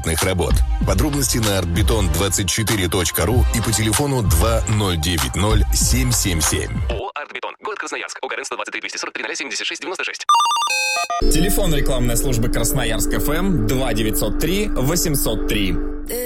работ. Подробности на artbeton24.ru и по телефону 2090-777. ООО «Артбетон». Город Красноярск. ОГРН 123-243-76-96. Телефон рекламной службы Красноярск ФМ 2903 803.